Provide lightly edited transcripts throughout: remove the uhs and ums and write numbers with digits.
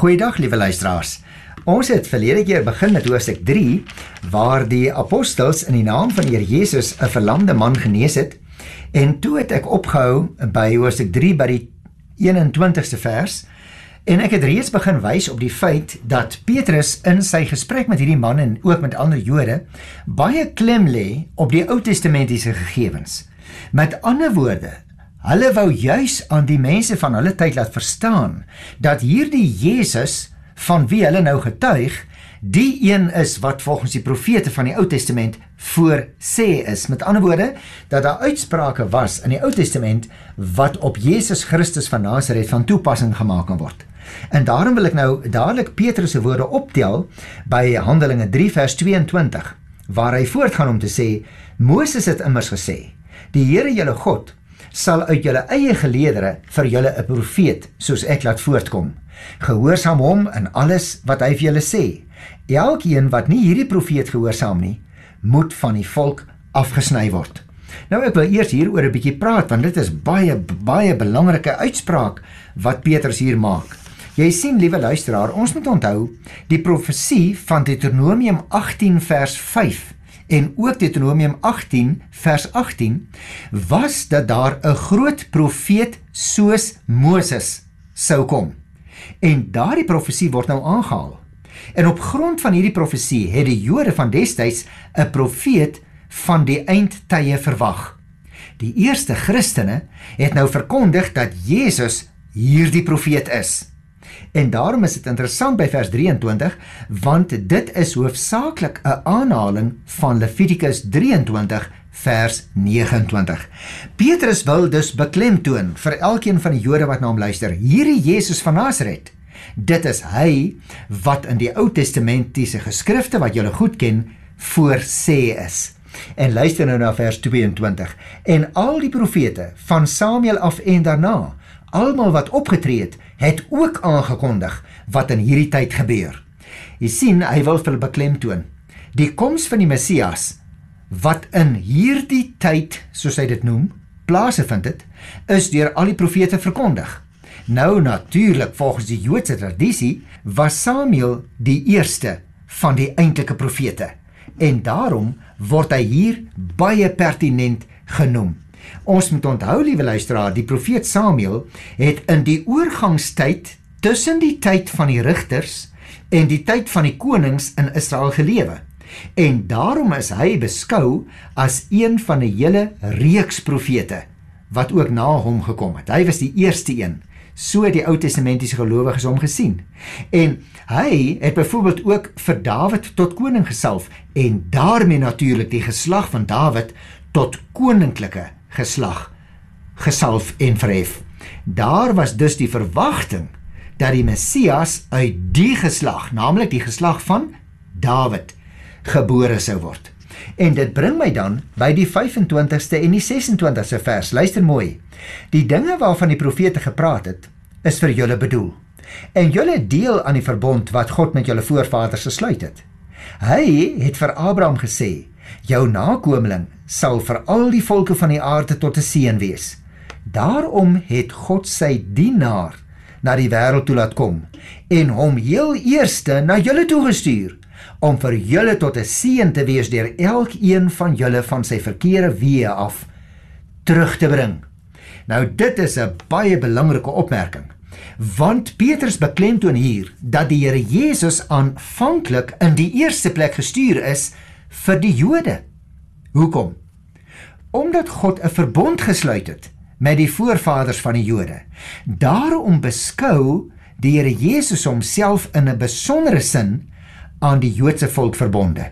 Goeiedag, liewe luisteraars. Ons het verlede keer begin met hoofstuk 3, waar die apostels in die naam van die Here Jesus 'n verlamde man genees het, en toe het ek opgehou by hoofstuk 3 by die 21ste vers, en ek het reeds begin wys op die feit dat Petrus in sy gesprek met hierdie man en ook met ander Jode baie klem lê op die Ou Testamentiese gegevens. Met ander woorde, hulle wou juis aan die mense van hulle tyd laat verstaan dat hierdie Jesus van wie hulle nou getuig, die een is wat volgens die profete van die Ou Testament voorsê is. Met ander woorde, dat daar uitsprake was in die Ou Testament wat op Jesus Christus van Nazareth van toepassing gemaak kan word. En daarom wil ek nou dadelik Petrus se woorde optel by Handelinge 3 vers 22, waar hy voortgaan om te sê, Moses het immers gesê, die Here julle God sal uit julle eie geleedere vir julle 'n profeet soos ek laat voortkom. Gehoorsaam hom in alles wat hy vir julle sê. Elkeen wat nie hierdie profeet gehoorsaam nie, moet van die volk afgesny word. Nou ek wil eers hieroor 'n bietjie praat, want dit is baie belangrike uitspraak wat Petrus hier maak. Jy sien, liewe luisteraar, ons moet onthou, die profesie van Deuteronomium 18 vers 5 en ook Deuteronomium 18 vers 18 was dat daar 'n groot profeet soos Moses sou kom. En daardie profesie word nou aangehaal. En op grond van hierdie profesie het die Jode van destyds 'n profeet van die eindtye verwag. Die eerste Christene het nou verkondig dat Jesus hierdie profeet is. En daarom is dit interessant by vers 23, want dit is hoofsaaklik 'n aanhaling van Levitikus 23 vers 29. Petrus wil dus beklemtoon vir elkeen van die Jode wat na hom luister, hierdie Jesus van Nazareth, dit is hy wat in die Ou Testamentiese geskrifte wat julle goed ken, voorsê is. En luister nou na vers 22. En al die profete van Samuel af en daarna, almal wat opgetree het ook aangekondig wat in hierdie tyd gebeur. Jy sien, hy wil vir beklemtoon, die koms van die Messias, wat in hierdie tyd, soos hy dit noem, plaasgevind het, is deur al die profete verkondig. Nou natuurlik, volgens die Joodse tradisie, was Samuel die eerste van die eintlike profete, en daarom word hy hier baie pertinent genoem. Ons moet onthou, liewe luisteraar, die profeet Samuel het in die oorgangstyd tussen die tyd van die rigters en die tyd van die konings in Israel gelewe. En daarom is hy beskou as een van 'n hele reeks profete wat ook na hom gekom het. Hy was die eerste een. So het die Ou Testamentiese gelowiges hom gesien. En hy het byvoorbeeld ook vir Dawid tot koning gesalf en daarmee natuurlik die geslag van Dawid tot koninklike geslag gesalf en verhef. Daar was dus die verwagting dat die Messias uit die geslag, naamlik die geslag van Dawid, gebore sou word. En dit bring my dan by die 25ste en die 26ste vers. Luister mooi. Die dinge waarvan die profete gepraat het, is vir julle bedoel. En julle deel aan die verbond wat God met julle voorvaders gesluit het. Hy het vir Abraham gesê, jou nakomeling sal vir al die volke van die aarde tot 'n seën wees. Daarom het God sy dienaar na die wêreld toe laat kom en hom heel eerste na julle toegestuur, om vir julle tot 'n seën te wees deur elkeen van julle van sy verkeerde weë af terug te bring. Nou dit is 'n baie belangrike opmerking, want Petrus beklemtoon hier dat die Here Jesus aanvanklik in die eerste plek gestuur is vir die Jode. Hoekom? Omdat God 'n verbond gesluit het met die voorvaders van die Jode. Daarom beskou die Here Jesus homself in 'n besondere sin aan die Joodse volk verbonde.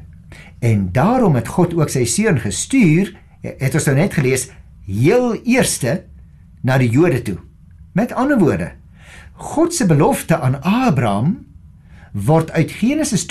En daarom het God ook sy seun gestuur, het ons nou net gelees, heel eerste na die Jode toe. Met ander woorde, God se belofte aan Abraham word uit Genesis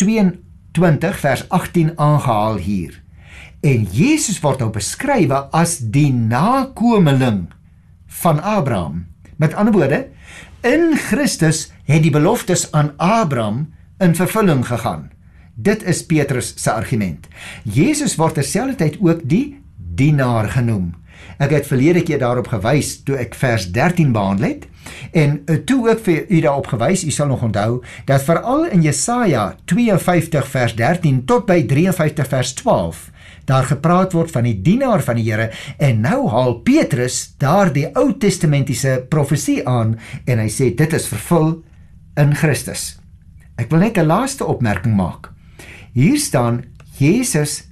22 vers 18 aangehaal hier. En Jesus word nou beskryf as die nakomeling van Abraham. Met ander woorde, in Christus het die beloftes aan Abraham in vervulling gegaan. Dit is Petrus se argument. Jesus word terselfdertyd ook die dienaar genoem. Ek het verlede keer daarop gewys toe ek vers 13 behandel het, en toe ook vir u daarop gewys, u sal nog onthou, dat veral in Jesaja 52 vers 13 tot by 53 vers 12, daar gepraat word van die dienaar van die Here, en nou haal Petrus daar die Ou Testamentiese profesie aan, en hy sê, dit is vervul in Christus. Ek wil net 'n laaste opmerking maak. Hier staan, Jesus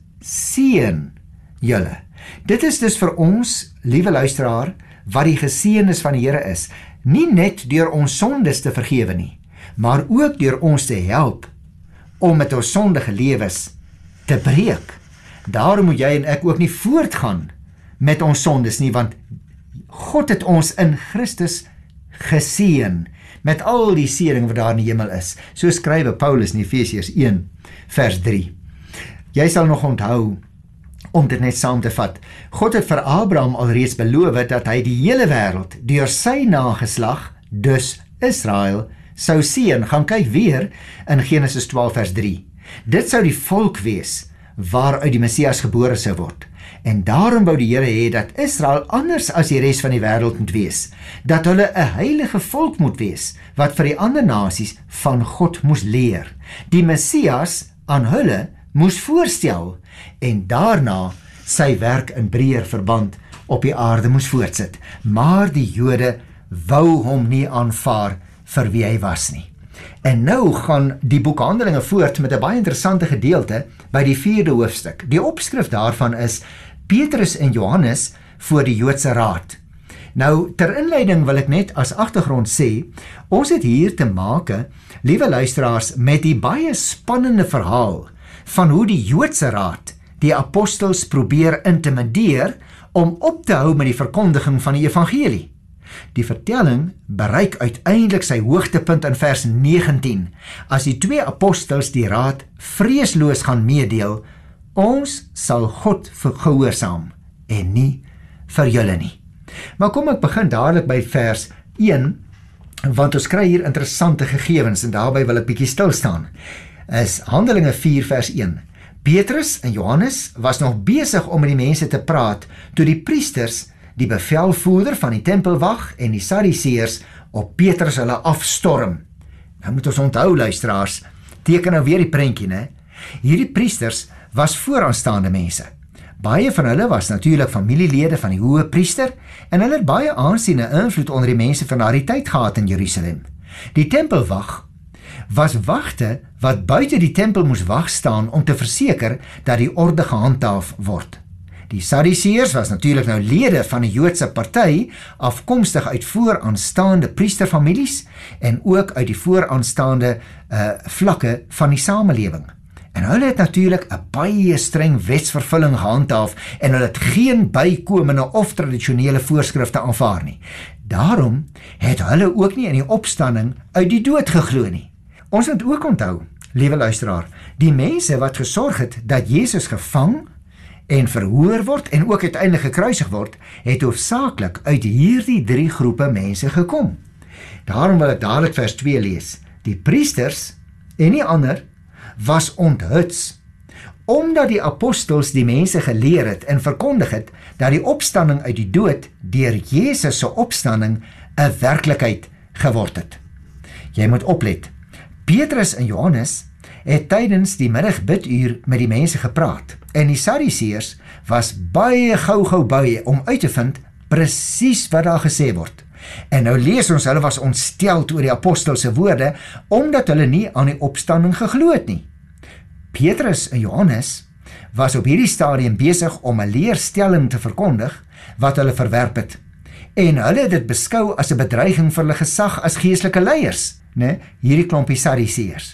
seën julle. Dit is dus vir ons, liewe luisteraar, wat die geseënis van die Here is. Nie net deur ons sondes te vergewe nie, maar ook deur ons te help om met ons sondige lewens te breek. Daarom moet jy en ek ook nie voortgaan met ons sondes nie, want God het ons in Christus geseën met al die seëning wat daar in die hemel is. So skrywe Paulus in Efesiërs 1 vers 3. Jy sal nog onthou, om dit net saam te vat, God het vir Abraham alreeds beloof dat hy die hele wêreld deur sy nageslag, dus Israel, sou seën. Gaan kyk weer in Genesis 12 vers 3. Dit sou die volk wees waaruit die Messias gebore sou word. En daarom wou die Here hê dat Israel anders as die res van die wêreld moet wees, dat hulle 'n heilige volk moet wees, wat vir die ander nasies van God moes leer. Die Messias aan hulle moes voorstel, en daarna sy werk in breër verband op die aarde moes voortsit. Maar die Jode wou hom nie aanvaar vir wie hy was nie. En nou gaan die boek Handelinge voort met 'n baie interessante gedeelte by die 4de hoofstuk. Die opskrif daarvan is Petrus en Johannes voor die Joodse Raad. Nou, ter inleiding wil ek net as agtergrond sê, ons het hier te make, liewe luisteraars, met die baie spannende verhaal van hoe die Joodse Raad die apostels probeer intimideer om op te hou met die verkondiging van die evangelie. Die vertelling bereik uiteindelik sy hoogtepunt in vers 19, as die 2 apostels die raad vreesloos gaan meedeel, ons sal God gehoorsaam en nie vir julle nie. Maar kom ek begin dadelik by vers 1, want ons kry hier interessante gegevens en daarby wil ek bietjie stil staan. Is Handelinge 4 vers 1. Petrus en Johannes was nog besig om met die mense te praat, toe die priesters, die bevelvoerder van die tempelwag en die Sadduseërs op Petrus hulle afstorm. Nou moet ons onthou, luisteraars, teken nou weer die prentjie, né? Hierdie priesters was vooraanstaande mense. Baie van hulle was natuurlik familielede van die hoë priester en hulle het baie aansien en invloed onder die mense van daardie tyd gehad in Jerusalem. Die tempelwag was wagte wat buite die tempel moes wag staan om te verseker dat die orde gehandhaaf word. Die Sadduseërs was natuurlik nou lede van die Joodse party, afkomstig uit vooraanstaande priesterfamilies en ook uit die vooraanstaande vlakke van die samelewing. En hulle het natuurlik 'n baie streng wetsvervulling gehandhaaf en hulle het geen bykomende of tradisionele voorskrifte aanvaar nie. Daarom het hulle ook nie in die opstanding uit die dood geglo nie. Ons moet ook onthou, liewe luisteraar, die mense wat gesorg het dat Jesus gevang en verhoor word en ook uiteindelik gekruisig word, het hoofsaaklik uit hierdie 3 groepe mense gekom. Daarom wil ek dadelik vers 2 lees. Die priesters en die ander was onthuts, omdat die apostels die mense geleer het en verkondig het dat die opstanding uit die dood deur Jesus se opstanding 'n werklikheid geword het. Jy moet oplet. Petrus en Johannes het tydens die middagbidduur met die mense gepraat en die Sadduseërs was baie gou by om uit te vind presies wat daar gesê word. En nou lees ons, hulle was ontsteld oor die apostels se woorde, omdat hulle nie aan die opstanding geglo het nie. Petrus en Johannes was op hierdie stadium besig om 'n leerstelling te verkondig wat hulle verwerp het. En hulle het dit beskou as 'n bedreiging vir hulle gesag as geestelike leiers, né? Hierdie klompie Sadduseërs.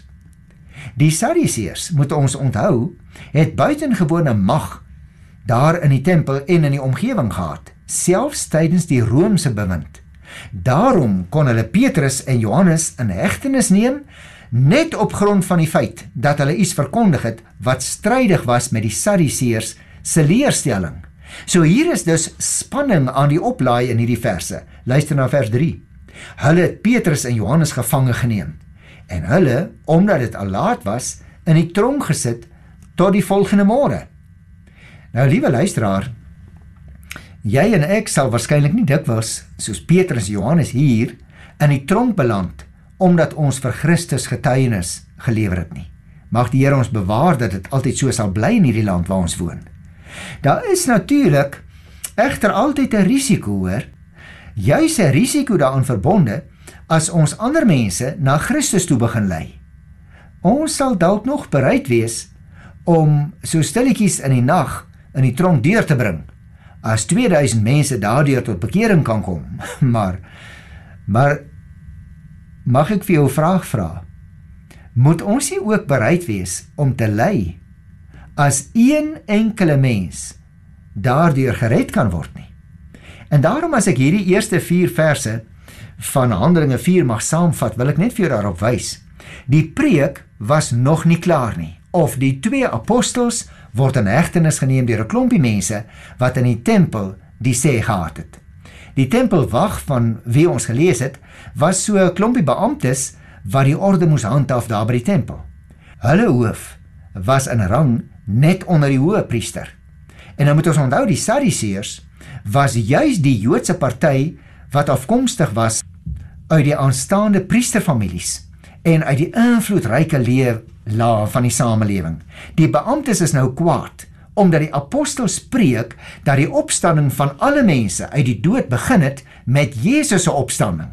Die Sadduseërs, moet ons onthou, het buitengewone mag daar in die tempel en in die omgewing gehad, selfs tydens die Romeinse bewind. Daarom kon hulle Petrus en Johannes in hegtenis neem, net op grond van die feit dat hulle iets verkondig het wat strydig was met die Sadduseërs se leerstelling. So hier is dus spanning aan die oplaai in hierdie verse. Luister na vers 3. Hulle het Petrus en Johannes gevange geneem en hulle, omdat dit al laat was, in die tronk gesit tot die volgende môre. Nou, liewe luisteraar, Jy en ek sal waarskynlik nie dikwels, soos Petrus en Johannes hier, in die tronk beland, omdat ons vir Christus getuienis gelewer het nie. Mag die Here ons bewaar dat dit altyd so sal bly in hierdie land waar ons woon. Daar is natuurlik egter altyd 'n risiko, hoor. Juis 'n risiko daaraan verbonde as ons ander mense na Christus toe begin lei. Ons sal dalk nog bereid wees om so stilletjies in die nag in die tronk deur te bring, as 2000 mense daardeur tot bekering kan kom. Maar mag ek vir jou 'n vraag vra? Moet ons nie ook bereid wees om te ly as een enkele mens daardeur gered kan word nie? En daarom as ek hierdie eerste 4 verse van Handelinge 4 mag saamvat, wil ek net vir jou daarop wys. Die preek was nog nie klaar nie, of die 2 apostels word in hegtenis geneem deur 'n klompie mense wat in die tempel die sê gehad het. Die tempelwag van wie ons gelees het, was so 'n klompie beamptes wat die orde moes handhaaf daar by die tempel. Hulle hoof was in rang net onder die hoëpriester. En dan moet ons onthou, die Sadduseërs was juis die Joodse party wat afkomstig was uit die aanstaande priesterfamilies en uit die invloedryke leeflaag van die samelewing. Die beamptes is nou kwaad, omdat die apostels preek dat die opstanding van alle mense uit die dood begin het met Jesus se opstanding.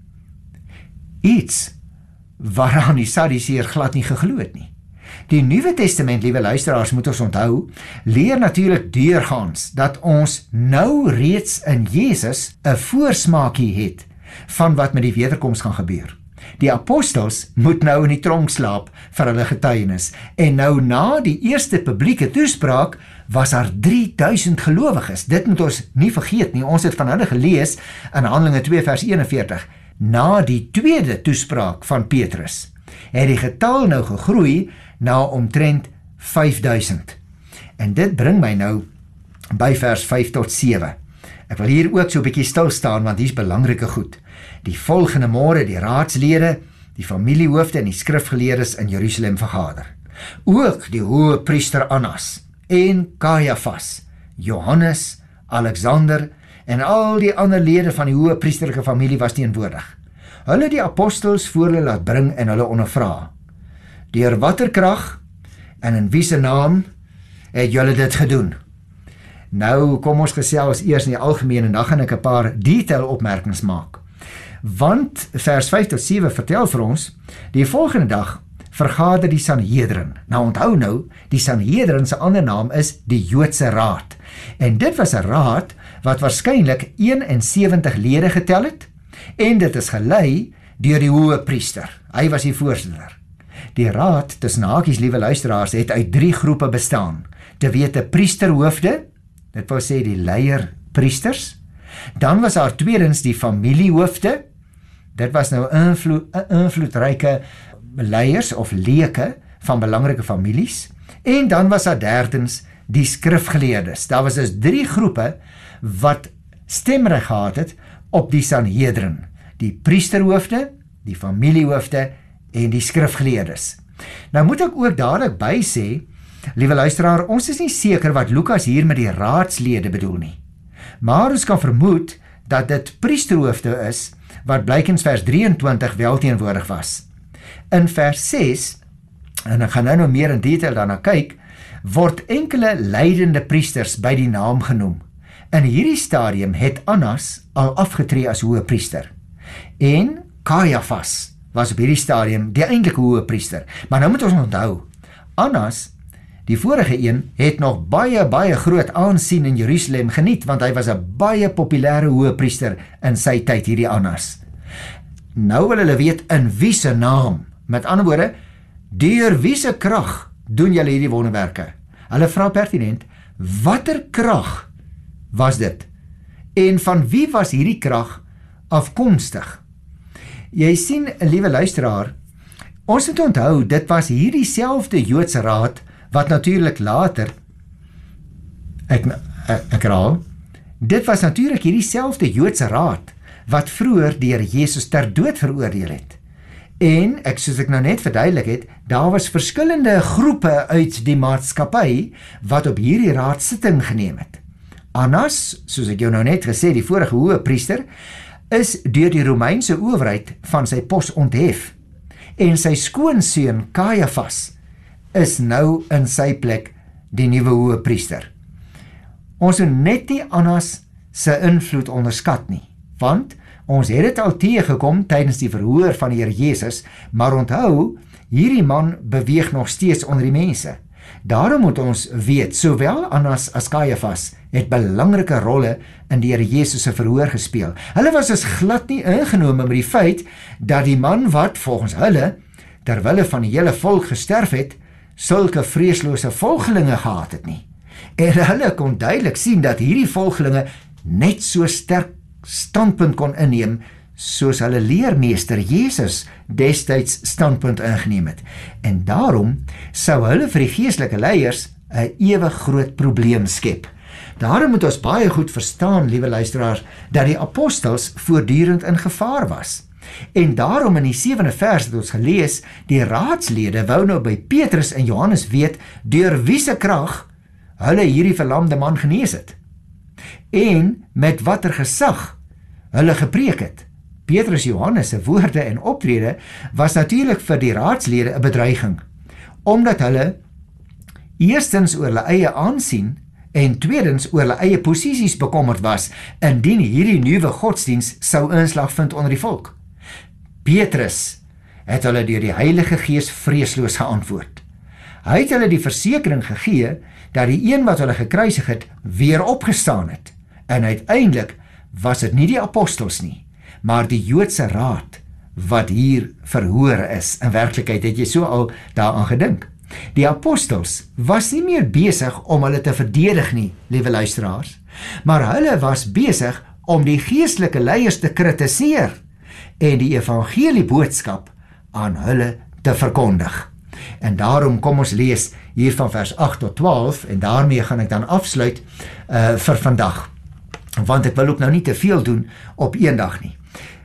Iets waaraan die Sadduseërs glad nie geglo het nie. Die Nuwe Testament, liewe luisteraars, moet ons onthou, leer natuurlik deurgaans dat ons nou reeds in Jesus 'n voorsmaakie het van wat met die wederkoms gaan gebeur. Die apostels moet nou in die tronk slaap vir hulle getuienis, en nou na die eerste publieke toespraak was daar 3000 gelowiges. Dit moet ons nie vergeet nie, ons het van hulle gelees in Handelinge 2 vers 41. Na die tweede toespraak van Petrus het die getal nou gegroei na omtrent 5000. En dit bring my nou by vers 5 tot 7. Ek wil hier ook so 'n bietjie stil staan, want hier's belangrike goed. Die volgende môre die raadslede, die familiehoofde en die skrifgeleerdes in Jerusalem vergader. Ook die hoëpriester Annas en Kajafas, Johannes, Alexander en al die ander lede van die hoëpriesterlike familie was teenwoordig. Hulle die apostels voor hulle laat bring en hulle ondervra. Deur watter krag en in wie se naam het julle dit gedoen? Nou kom ons gesels eers in die algemeen en dan gaan ek 'n paar detail opmerkings maak. Want vers 5 tot 7 vertel vir ons, die volgende dag vergader die Sanhedrin. Nou onthou nou, die Sanhedrin se ander naam is die Joodse Raad. En dit was 'n raad wat waarskynlik 71 lede getel het, en dit is gelei deur die hoëpriester. Hy was die voorsitter. Die raad, tussen hakies, liewe luisteraars, het uit 3 groepe bestaan. Te wete priesterhoofde, dit wil sê die leier priesters. Dan was daar tweedens die familiehoofde. Dit was nou invloedryke leiers of leke van belangrike families. En dan was daar derdens die skrifgeleerdes. Daar was dus 3 groepe wat stemreg gehad het op die Sanhedrin. Die priesterhoofde, die familiehoofde en die skrifgeleerdes. Nou moet ek ook dadelik by sê, liewe luisteraar, ons is nie seker wat Lukas hier met die raadslede bedoel nie. Maar ons kan vermoed dat dit priesterhoofde is wat blykens vers 23 wel teenwoordig was. In vers 6, en ek gaan nou meer in detail daarna kyk, word enkele leidende priesters by die naam genoem. In hierdie stadium het Annas al afgetree as hoëpriester. En Kajafas was op hierdie stadium die eintlike hoëpriester. Maar nou moet ons onthou, Annas, die vorige een, het nog baie groot aansien in Jerusalem geniet, want hy was 'n baie populêre hoëpriester in sy tyd, hierdie Annas. Nou wil hulle weet in wie se naam, met ander woorde, deur wie se krag doen julle hierdie wonderwerke? Hulle vra pertinent, watter krag was dit? En van wie was hierdie krag afkomstig? Jy sien, liewe luisteraar, ons moet onthou, dit was hierdie selfde Joodse raad wat natuurlik later, ek raal, dit was natuurlik hierdie selfde Joodse raad wat vroeër deur Jesus ter dood veroordeel het. En, soos ek nou net verduidelik het, daar was verskillende groepe uit die maatskappy wat op hierdie raad sitting geneem het. Annas, soos ek jou nou net gesê, die vorige hoëpriester, is deur die Romeinse owerheid van sy pos onthef en sy skoonseun Kajafas is nou in sy plek die nuwe hoëpriester. Ons moet net nie Annas se invloed onderskat nie, want ons het dit al teëgekom tydens die verhoor van die Here Jesus, maar onthou, hierdie man beweeg nog steeds onder die mense. Daarom moet ons weet, sowel Annas as Kajafas het belangrike rolle in die Here Jesus se verhoor gespeel. Hulle was dus glad nie ingenome met die feit dat die man wat volgens hulle terwille van die hele volk gesterf het, sulke vreeslose volgelinge gehad het nie. En hulle kon duidelik sien dat hierdie volgelinge net so sterk standpunt kon inneem soos hulle leermeester Jesus destyds standpunt ingeneem het. En daarom sou hulle vir die geestelike leiers 'n ewig groot probleem skep. Daarom moet ons baie goed verstaan, liewe luisteraars, dat die apostels voortdurend in gevaar was. En daarom in die 7de vers het ons gelees, die raadslede wou nou by Petrus en Johannes weet, deur wie se krag hulle hierdie verlamde man genees het. En met watter gesag hulle gepreek het. Petrus Johannes se woorde en optrede was natuurlik vir die raadslede 'n bedreiging, omdat hulle eerstens oor hulle eie aansien en tweedens oor hulle eie posisies bekommerd was, indien hierdie nuwe godsdiens sou inslag vind onder die volk. Petrus het hulle deur die Heilige Gees vreesloos geantwoord. Hy het hulle die versekering gegee dat die een wat hulle gekruisig het, weer opgestaan het. En uiteindelik was dit nie die apostels nie, maar die Joodse raad wat hier verhoor is. In werklikheid het jy so al daaraan gedink. Die apostels was nie meer besig om hulle te verdedig nie, liewe luisteraars, maar hulle was besig om die geestelike leiers te kritiseer en die evangelie boodskap aan hulle te verkondig. En daarom kom ons lees hier van vers 8 tot 12 en daarmee gaan ek dan afsluit vir vandag. Want ek wil ook nou nie te veel doen op een dag nie.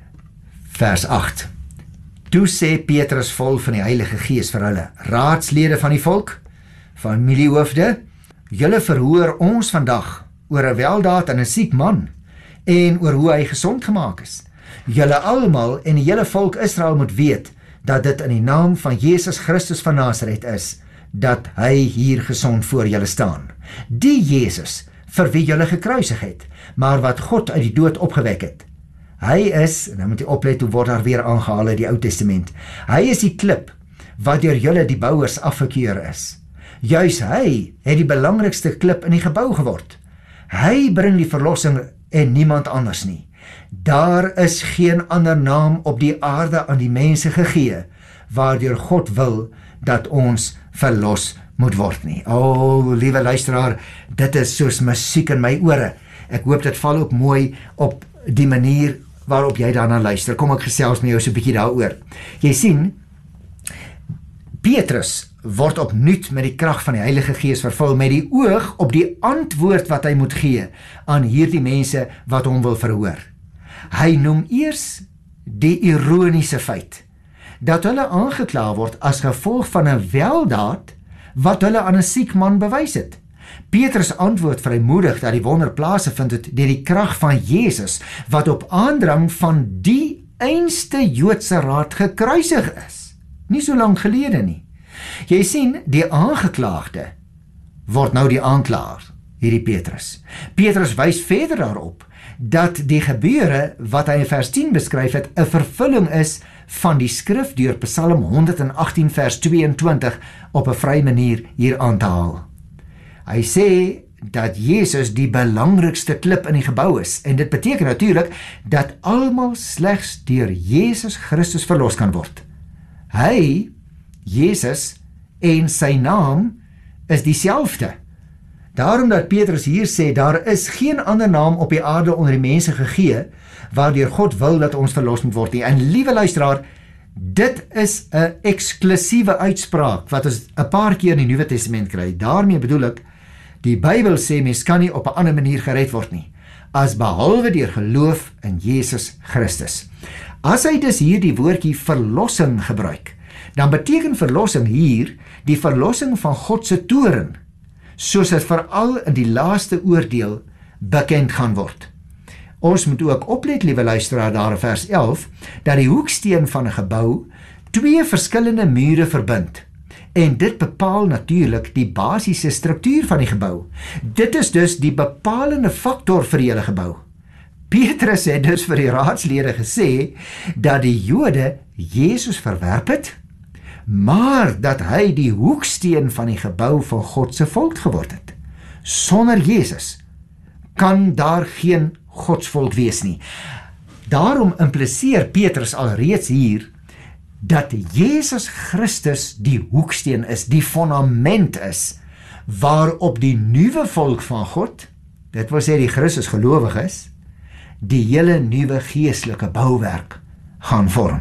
Vers 8. Toe sê Petrus vol van die Heilige Gees vir hulle, raadslede van die volk, familiehoofde, julle verhoor ons vandag oor 'n weldaad aan 'n siek man en oor hoe hy gesond gemaak is. Julle almal en die hele volk Israel moet weet dat dit in die naam van Jesus Christus van Nasaret is, dat hy hier gesond voor julle staan. Die Jesus vir wie julle gekruisig het, maar wat God uit die dood opgewek het. Hy is, en nou moet jy oplet hoe word daar weer aangehaal uit die Ou Testament, hy is die klip wat deur julle die bouers afgekeur is. Juis hy het die belangrikste klip in die gebou geword. Hy bring die verlossing en niemand anders nie. Daar is geen ander naam op die aarde aan die mense gegee, waardeur God wil dat ons verlos moet word nie. Liewe luisteraar, dit is soos musiek in my ore. Ek hoop dit val ook mooi op die manier waarop jy daarna luister. Kom ek gesels met jou so 'n bietjie daaroor. Jy sien, Petrus word opnuut met die krag van die Heilige Gees vervul met die oog op die antwoord wat hy moet gee aan hierdie mense wat hom wil verhoor. Hy noem eers die ironiese feit dat hulle aangekla word as gevolg van 'n weldaad wat hulle aan 'n siek man bewys het. Petrus antwoord vrymoedig dat die wonder plaasgevind het deur die krag van Jesus wat op aandrang van die einste Joodse raad gekruisig is. Nie so lank gelede nie. Jy sien, die aangeklaagde word nou die aanklaer, hierdie Petrus. Petrus wys verder daarop dat die gebeure wat hy in vers 10 beskryf het, 'n vervulling is van die skrif deur Psalm 118 vers 22 op 'n vry manier hier aan te haal. Hy sê dat Jesus die belangrikste klip in die gebou is, en dit beteken natuurlik dat almal slegs deur Jesus Christus verlos kan word. Hy, Jesus, en sy naam is dieselfde. Daarom dat Petrus hier sê, daar is geen ander naam op die aarde onder die mense gegee, waardeur God wil dat ons verlos moet word nie. En liewe luisteraar, dit is 'n eksklusiewe uitspraak, wat ons 'n paar keer in die Nuwe Testament kry. Daarmee bedoel ek, die Bybel sê mens kan nie op 'n ander manier gered word nie, as behalwe deur geloof in Jesus Christus. As hy dus hier die woordjie verlossing gebruik, dan beteken verlossing hier die verlossing van God se toorn, soos dit veral in die laaste oordeel bekend gaan word. Ons moet ook oplet, liewe luisteraar, daar in vers 11, dat die hoeksteen van 'n gebou 2 verskillende mure verbind. En dit bepaal natuurlik die basiese struktuur van die gebou. Dit is dus die bepalende faktor vir die hele gebou. Petrus het dus vir die raadslede gesê dat die Jode Jesus verwerp het, maar dat hy die hoeksteen van die gebou van God se volk geword het. Sonder Jesus kan daar geen godsvolk wees nie. Daarom impliseer Petrus alreeds hier dat Jesus Christus die hoeksteen is, die fondament is, waarop die nuwe volk van God, dit wil sê die Christus gelowiges, die hele nuwe geestelike bouwerk gaan vorm.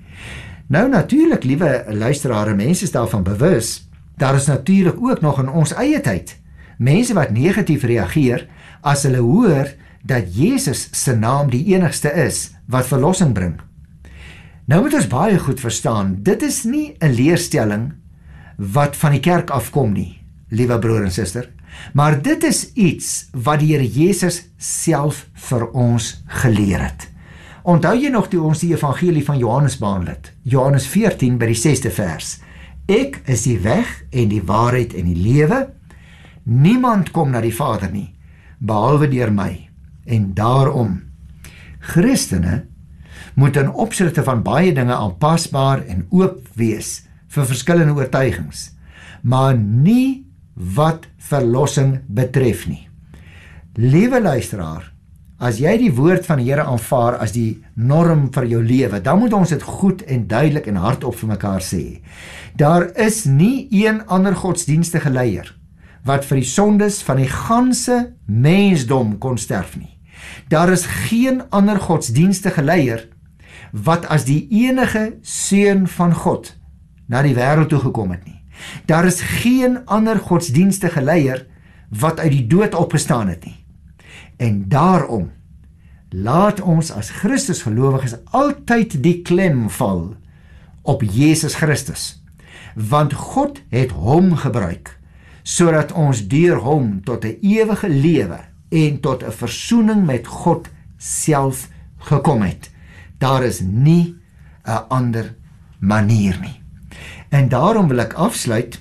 Nou natuurlik, liewe luisteraars, mense is daarvan bewus, daar is natuurlik ook nog in ons eie tyd mense wat negatief reageer as hulle hoor dat Jesus se naam die enigste is wat verlossing bring. Nou moet ons baie goed verstaan, dit is nie 'n leerstelling wat van die kerk afkom nie, liewe broer en suster, maar dit is iets wat die Here Jesus self vir ons geleer het. Onthou jy nog toe ons die evangelie van Johannes behandel het? Johannes 14 by die 6de vers. Ek is die weg en die waarheid en die lewe. Niemand kom na die Vader nie, behalwe deur my. En daarom, Christene moet in opsigte van baie dinge aanpasbaar en oop wees vir verskillende oortuigings, maar nie wat verlossing betref nie. Liewe luisteraar, as jy die woord van die Here aanvaar as die norm vir jou lewe, dan moet ons dit goed en duidelik en hardop vir mekaar sê. Daar is nie een ander godsdienstige leier wat vir die sondes van die ganse mensdom kon sterf nie. Daar is geen ander godsdienstige leier wat as die enige seun van God na die wêreld toe gekom het nie. Daar is geen ander godsdienstige leier wat uit die dood opgestaan het nie. En daarom laat ons as Christus gelowiges altyd die klem val op Jesus Christus, want God het hom gebruik sodat ons deur hom tot 'n ewige lewe en tot 'n versoening met God self gekom het. Daar is nie 'n ander manier nie. En daarom wil ek afsluit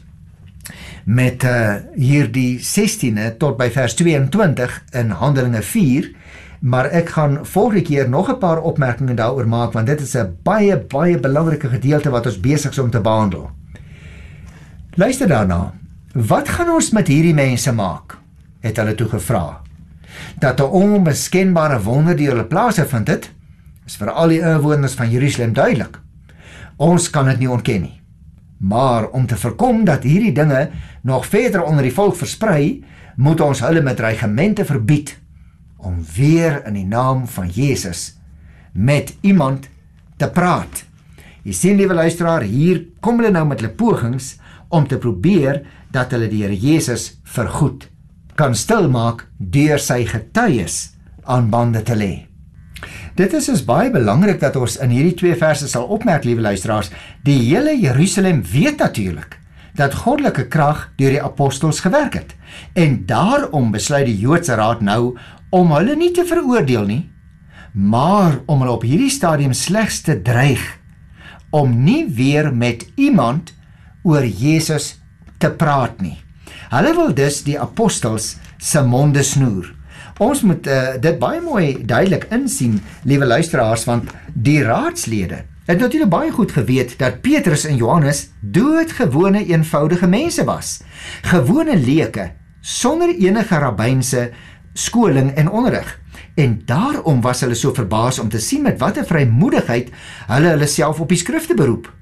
met hierdie 16e tot by vers 22 in Handelinge 4, maar ek gaan volgende keer nog 'n paar opmerkings daaroor maak, want dit is 'n baie belangrike gedeelte wat ons besig is om te behandel. Luister daarna. Wat gaan ons met hierdie mense maak? Het hulle toe gevra. Dat 'n onbeskenbare wonder die hulle plaasgevind het, is vir al die inwoners van Jerusalem duidelik. Ons kan dit nie ontken nie. Maar om te voorkom dat hierdie dinge nog verder onder die volk versprei, moet ons hulle met dreigemente verbied om weer in die naam van Jesus met iemand te praat. Jy sien, liewe luisteraar, hier kom hulle nou met hulle pogings om te probeer dat hulle die Here Jesus vergoed kan stilmaak deur sy getuies aan bande te lê. Dit is dus baie belangrik dat ons in hierdie 2 verse sal opmerk, liewe luisteraars, die hele Jerusalem weet natuurlik dat goddelike krag deur die apostels gewerk het. En daarom besluit die Joodse Raad nou om hulle nie te veroordeel nie, maar om hulle op hierdie stadium slegs te dreig om nie weer met iemand oor Jesus te praat nie. Hulle wil dus die apostels se monde snoer. Ons moet dit baie mooi duidelik insien, liewe luisteraars, want die raadslede het natuurlik baie goed geweet dat Petrus en Johannes doodgewone eenvoudige mense was. Gewone leuke, sonder enige rabbynse skoling en onderrig. En daarom was hulle so verbaas om te sien met watter vrymoedigheid hulle self op die skrifte beroep.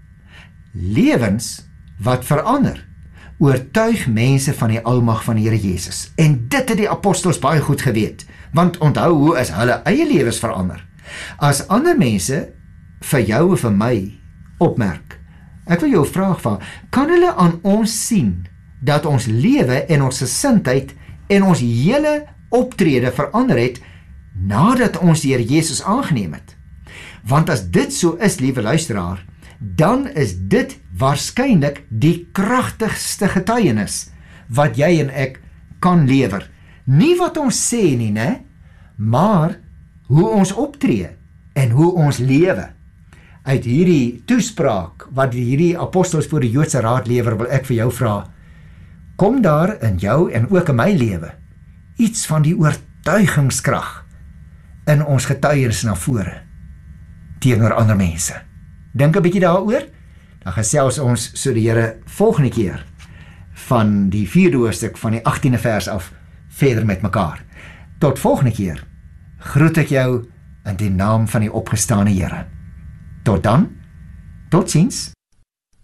Lewens wat verander, oortuig mense van die almag van die Here Jesus. En dit het die apostels baie goed geweet, want onthou hoe is hulle eie lewens verander. As ander mense vir jou en vir my opmerk, ek wil jou 'n vraag vra, kan hulle aan ons sien dat ons lewe en ons gesindheid en ons hele optrede verander het nadat ons die Here Jesus aangeneem het? Want as dit so is, liewe luisteraar, dan is dit waarskynlik die kragtigste getuienis wat jy en ek kan lewer, Nie wat ons sê nie, né? Maar hoe ons optree en hoe ons lewe. Uit hierdie toespraak wat hierdie apostels voor die Joodse raad lewer, wil ek vir jou vra, kom daar in jou en ook in my lewe iets van die oortuigingskrag in ons getuienis na vore teenoor ander mense. Dink 'n bietjie daaroor, dan gesels ons so die Here volgende keer van die 4de hoofstuk van die 18de vers af verder met mekaar. Tot volgende keer groet ek jou in die naam van die opgestane Here. Tot dan, totsiens.